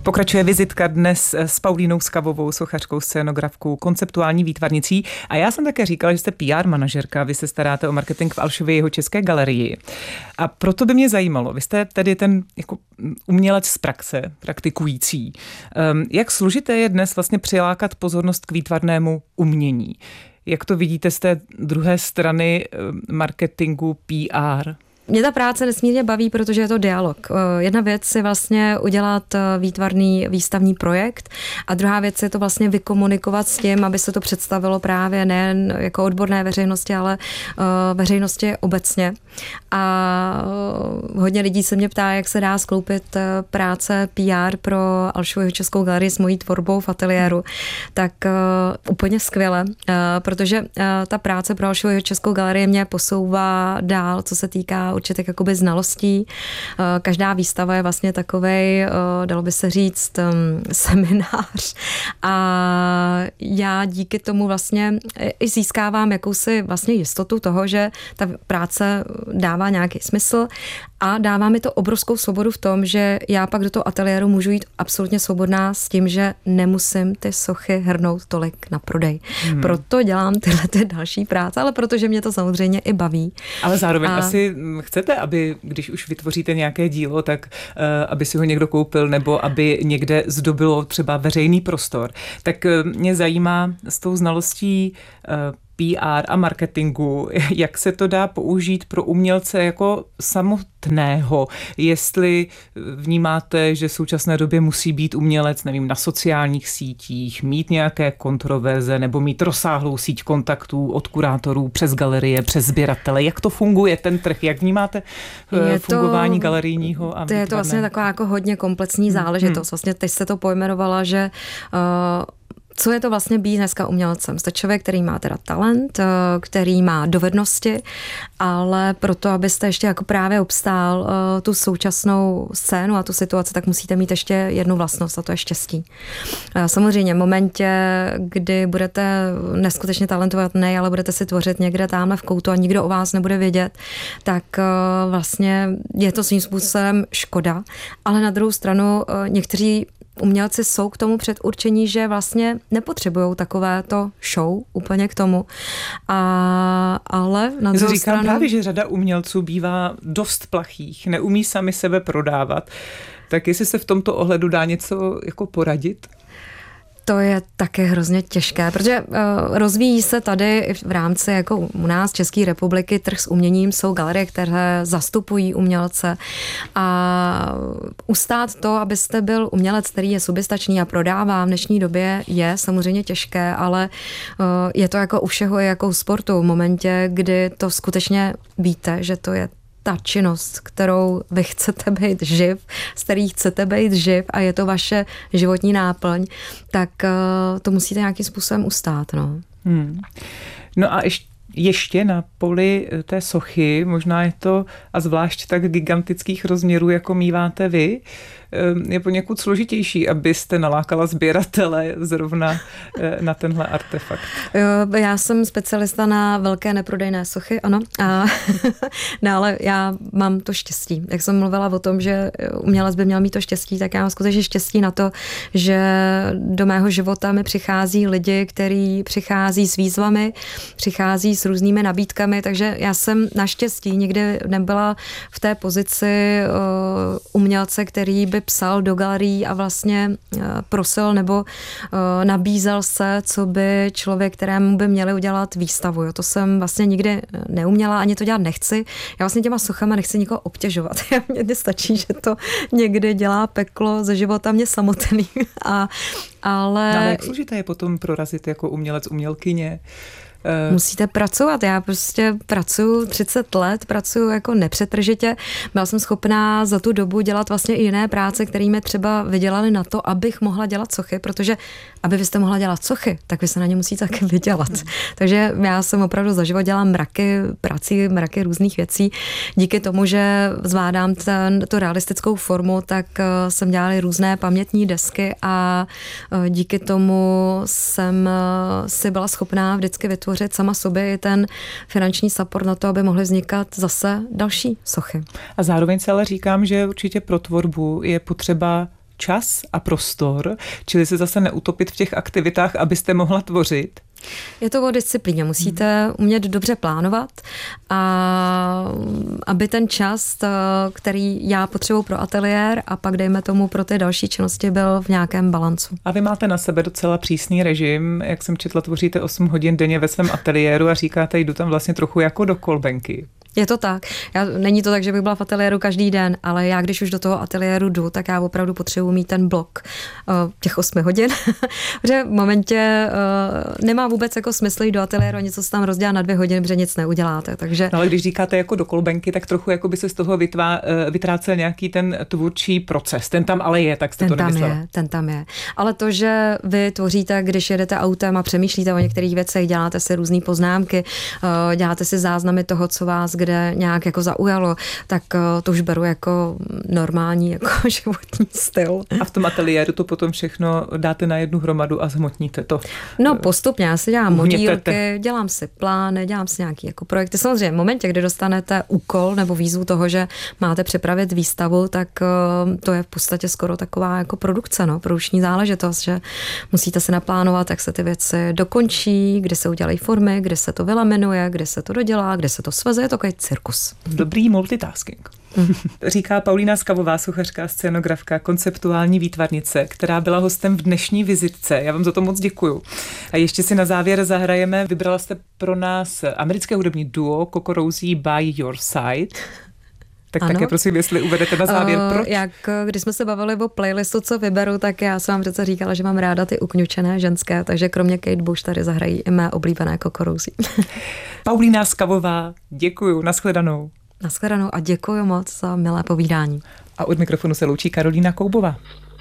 Pokračuje vizitka dnes s Paulínou Skavovou, sochařkou, scénografkou, konceptuální výtvarnicí. A já jsem také říkala, že jste PR manažerka, vy se staráte o marketing v Alšově Jihočeské galerii. A proto by mě zajímalo, vy jste tedy ten jako umělec z praxe, praktikující. Jak složité je dnes vlastně přilákat pozornost k výtvarnému umění? Jak to vidíte z té druhé strany marketingu PR? Mě ta práce nesmírně baví, protože je to dialog. Jedna věc je vlastně udělat výtvarný výstavní projekt a druhá věc je to vlastně vykomunikovat s tím, aby se to představilo právě nejen jako odborné veřejnosti, ale veřejnosti obecně. A hodně lidí se mě ptá, jak se dá skloupit práce PR pro Alšovu Jihočeskou galerii s mojí tvorbou v ateliéru. Tak úplně skvěle, protože ta práce pro Alšovu Jihočeskou galerii mě posouvá dál, co se týká určitých jakoby znalostí. Každá výstava je vlastně takovej, dalo by se říct, seminář. A já díky tomu vlastně i získávám jakousi vlastně jistotu toho, že ta práce dává nějaký smysl a dává mi to obrovskou svobodu v tom, že já pak do toho ateliéru můžu jít absolutně svobodná s tím, že nemusím ty sochy hrnout tolik na prodej. Proto dělám tyhle ty další práce, ale protože mě to samozřejmě i baví. Ale zároveň asi chcete, aby když už vytvoříte nějaké dílo, tak aby si ho někdo koupil nebo aby někde zdobilo třeba veřejný prostor. Tak mě zajímá s tou znalostí PR a marketingu, jak se to dá použít pro umělce jako samotného. Jestli vnímáte, že v současné době musí být umělec, nevím, na sociálních sítích, mít nějaké kontroverze nebo mít rozsáhlou síť kontaktů od kurátorů přes galerie, přes sběratele. Jak to funguje ten trh? Jak vnímáte fungování galerijního a výtvarného? Je to vlastně taková jako hodně komplexní záležitost. Vlastně teď jste to pojmenovala, že co je to vlastně být dneska umělcem? Jste člověk, který má teda talent, který má dovednosti, ale proto, abyste ještě jako právě obstál tu současnou scénu a tu situaci, tak musíte mít ještě jednu vlastnost a to je štěstí. Samozřejmě v momentě, kdy budete neskutečně talentovaný, ale budete si tvořit někde tamhle v koutu a nikdo o vás nebude vědět, tak vlastně je to svým způsobem škoda. Ale na druhou stranu někteří umělci jsou k tomu předurčení, že vlastně nepotřebujou takovéto show úplně k tomu. Ale na druhou stranu... Říkám právě, že řada umělců bývá dost plachých, neumí sami sebe prodávat. Tak jestli se v tomto ohledu dá něco jako poradit? To je také hrozně těžké, protože rozvíjí se tady v rámci jako u nás České republiky trh s uměním, jsou galerie, které zastupují umělce a ustát to, abyste byl umělec, který je soběstačný a prodává v dnešní době je samozřejmě těžké, ale je to jako u všeho, je jako u sportu v momentě, kdy to skutečně víte, že to je ta činnost, kterou vy chcete být živ, z který chcete být živ a je to vaše životní náplň, tak to musíte nějakým způsobem ustát. No, no a ještě na poli té sochy, možná je to a zvlášť tak gigantických rozměrů, jako míváte vy, je poněkud složitější, abyste nalákala sběratele zrovna na tenhle artefakt. Já jsem specialista na velké neprodejné sochy, ano. No, ale já mám to štěstí. Jak jsem mluvila o tom, že umělec by měl mít to štěstí, tak já mám skutečně štěstí na to, že do mého života mi přichází lidi, kteří přichází s výzvami, přichází s různými nabídkami, takže já jsem naštěstí nikdy nebyla v té pozici umělce, který by psal do galerií a vlastně prosil nebo nabízel se, co by člověk, kterému by měli udělat výstavu. Jo. To jsem vlastně nikdy neuměla, ani to dělat nechci. Já vlastně těma sochama nechci nikoho obtěžovat. Mně nestačí, že to někdy dělá peklo ze života mě samotný. Ale jak složité je potom prorazit jako umělec, umělkyně? Musíte pracovat. Já prostě pracuji 30 let, pracuji jako nepřetržitě. Byla jsem schopná za tu dobu dělat vlastně i jiné práce, které mě třeba vydělaly na to, abych mohla dělat sochy, protože aby vy jste mohla dělat sochy, tak vy se na ně musíte taky vydělat. Takže já jsem opravdu za život dělám mraky různých věcí. Díky tomu, že zvládám tu realistickou formu, tak jsem dělala různé pamětní desky a díky tomu jsem si byla schopná vždycky vytvořit sama sobě i ten finanční support na to, aby mohly vznikat zase další sochy. A zároveň se ale říkám, že určitě pro tvorbu je potřeba čas a prostor, čili se zase neutopit v těch aktivitách, abyste mohla tvořit? Je to o disciplíně. Musíte umět dobře plánovat a aby ten čas, který já potřebuji pro ateliér a pak dejme tomu pro ty další činnosti, byl v nějakém balancu. A vy máte na sebe docela přísný režim, jak jsem četla, tvoříte 8 hodin denně ve svém ateliéru a říkáte, jdu tam vlastně trochu jako do kolbenky. Je to tak. Není to tak, že bych byla v ateliéru každý den, ale já, když už do toho ateliéru jdu, tak já opravdu potřebuji mít ten blok těch 8 hodin, protože v momentě nemá vůbec jako smysl jít do ateliéru a něco se tam rozdělá na 2 hodiny, protože nic neuděláte. Takže... No, ale když říkáte jako do kolbenky, tak trochu jako by se z toho vytrácel nějaký ten tvůrčí proces. Ten tam ale je, tak jste to nemyslela. Ten tam je. Ale to, že vy tvoříte, když jedete autem a přemýšlíte o některých věcech, děláte si různé poznámky, děláte si záznamy toho, co vás kde nějak jako zaujalo, tak to už beru jako normální jako životní styl. A v tom ateliéru to potom všechno dáte na jednu hromadu a zhmotníte to? No postupně, já si dělám modílky, dělám si plány, dělám si nějaký jako projekty. Samozřejmě v momentě, kdy dostanete úkol nebo výzvu toho, že máte připravit výstavu, tak to je v podstatě skoro taková jako produkce, produkční záležitost, že musíte si naplánovat, jak se ty věci dokončí, kdy se udělají formy, kdy se to vylaminuje, kdy se to dodělá, kdy se to sveze, je to takový cirkus. Dobrý multitasking. Říká Paulína Skavová, sochařka, scénografka, konceptuální výtvarnice, která byla hostem v dnešní vizitce. Já vám za to moc děkuju. A ještě si na závěr zahrajeme, vybrala jste pro nás americké hudební duo Coco Rosie By Your Side. Tak ano. Také prosím, jestli uvedete na závěr, proč? Když jsme se bavili o playlistu, co vyberu, tak já jsem vám přece říkala, že mám ráda ty ukňučené ženské, takže kromě Kate Bush tady zahrají i mé oblíbené Coco Rosie. Paulína Skavová, děkuju, nashledanou. Nashledanou a děkuju moc za milé povídání. A od mikrofonu se loučí Karolína Koubová.